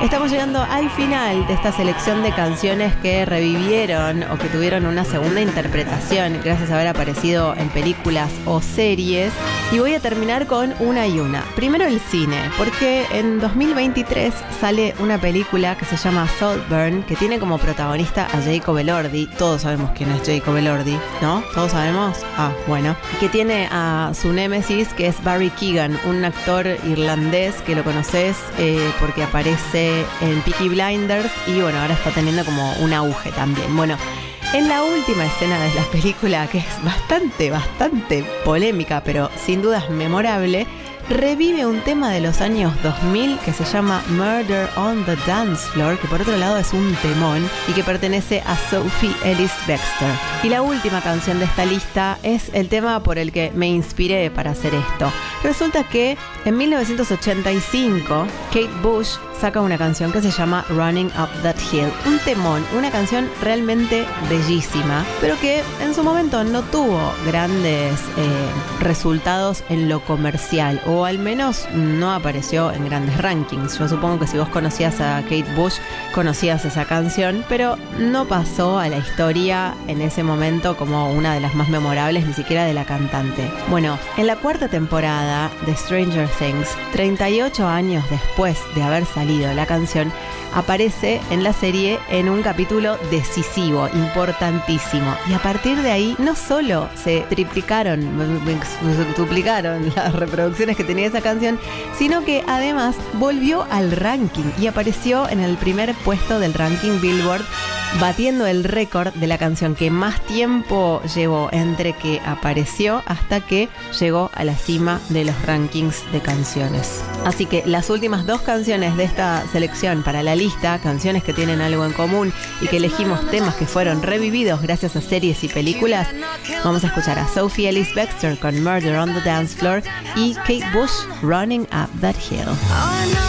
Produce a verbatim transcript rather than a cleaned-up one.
Estamos llegando al final de esta selección de canciones que revivieron o que tuvieron una segunda interpretación gracias a haber aparecido en películas o series. Y voy a terminar con una y una. Primero el cine, porque en dos mil veintitrés sale una película que se llama Saltburn, que tiene como protagonista a Jacob Elordi. Todos sabemos quién es Jacob Elordi, ¿no? ¿Todos sabemos? Ah, bueno. Que tiene a su némesis, que es Barry Keoghan, un actor irlandés que lo conoces eh, porque aparece en Peaky Blinders y bueno, ahora está teniendo como un auge también. Bueno, en la última escena de la película, que es bastante, bastante polémica, pero sin dudas memorable, revive un tema de los años dos mil que se llama Murder on the Dance Floor, que por otro lado es un temón y que pertenece a Sophie Ellis-Bextor. Y la última canción de esta lista es el tema por el que me inspiré para hacer esto. Resulta que en mil novecientos ochenta y cinco Kate Bush saca una canción que se llama Running Up That Hill. Un temón, una canción realmente bellísima, pero que en su momento no tuvo grandes eh, resultados en lo comercial, o al menos no apareció en grandes rankings. Yo supongo que si vos conocías a Kate Bush, conocías esa canción, pero no pasó a la historia en ese momento como una de las más memorables, ni siquiera de la cantante. Bueno, en la cuarta temporada de Stranger Things, treinta y ocho años después de haber salido la canción, aparece en la serie en un capítulo decisivo, importantísimo. Y a partir de ahí no solo se triplicaron, se duplicaron las reproducciones que tenía esa canción, sino que además volvió al ranking y apareció en el primer puesto del ranking Billboard, batiendo el récord de la canción que más tiempo llevó entre que apareció hasta que llegó a la cima de los rankings de canciones. Así que las últimas dos canciones de esta selección para la lista, canciones que tienen algo en común y que elegimos temas que fueron revividos gracias a series y películas, vamos a escuchar a Sophie Ellis-Bextor con Murder on the Dance Floor y Kate Bush, Running Up That Hill.